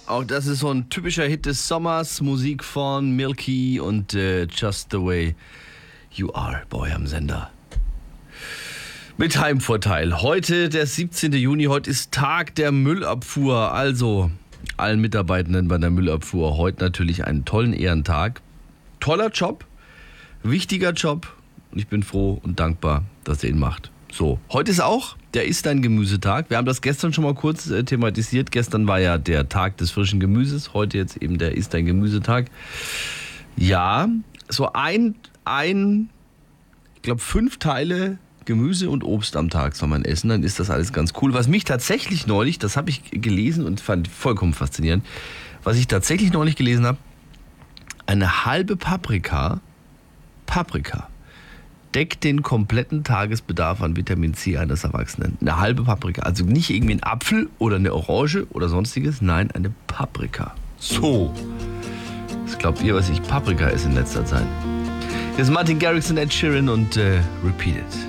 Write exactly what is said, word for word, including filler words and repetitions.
Auch das ist so ein typischer Hit des Sommers. Musik von Milky und äh, Just the Way You Are bei eurem Sender. Mit Heimvorteil. Heute, der siebzehnten Juni, heute ist Tag der Müllabfuhr. Also allen Mitarbeitenden bei der Müllabfuhr heute natürlich einen tollen Ehrentag. Toller Job, wichtiger Job und ich bin froh und dankbar, dass ihr ihn macht. So, heute ist auch der Ist dein Gemüsetag. Wir haben das gestern schon mal kurz äh, thematisiert. Gestern war ja der Tag des frischen Gemüses, heute jetzt eben der Ist dein Gemüsetag. Ja, so ein, ein ich glaube fünf Teile Gemüse und Obst am Tag soll man essen, dann ist das alles ganz cool. Was mich tatsächlich neulich, das habe ich gelesen und fand vollkommen faszinierend, was ich tatsächlich neulich gelesen habe, eine halbe Paprika, Paprika, deckt den kompletten Tagesbedarf an Vitamin C eines Erwachsenen. Eine halbe Paprika, also nicht irgendwie ein Apfel oder eine Orange oder sonstiges, nein, eine Paprika. So, was glaubt ihr, was ich Paprika esse in letzter Zeit? Hier ist Martin Garrix und Ed Sheeran und äh, Repeat It.